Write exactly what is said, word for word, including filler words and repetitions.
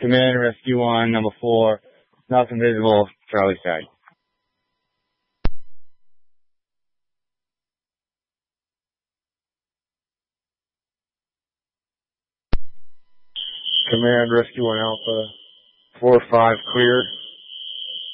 Command Rescue One, number four, nothing visible, Charlie side. Command Rescue One Alpha, four five cleared.